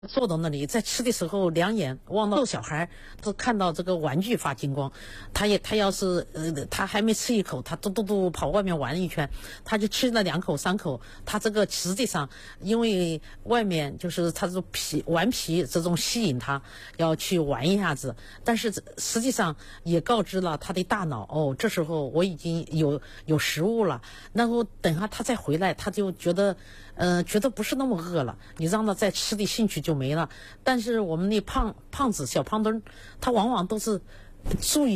坐到那里，在吃的时候两眼望到小孩，都看到这个玩具发金光，他要是他还没吃一口，他都跑外面玩一圈，他就吃了2口3口，他这个实际上因为外面就是他这种顽皮这种吸引他要去玩一下子，但是实际上也告知了他的大脑，哦，这时候我已经有食物了，然后等下他再回来，他就觉得不是那么饿了，你让他再吃的兴趣就没了。但是我们那小胖墩，他往往都是注意